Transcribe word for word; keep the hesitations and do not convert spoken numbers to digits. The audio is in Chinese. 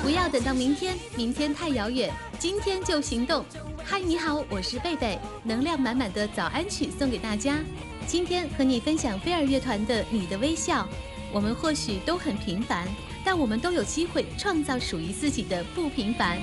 不要等到明天，明天太遥远，今天就行动。嗨，你好，我是贝贝，能量满满的早安曲送给大家。今天和你分享飞儿乐团的《你的微笑》。我们或许都很平凡，但我们都有机会创造属于自己的不平凡。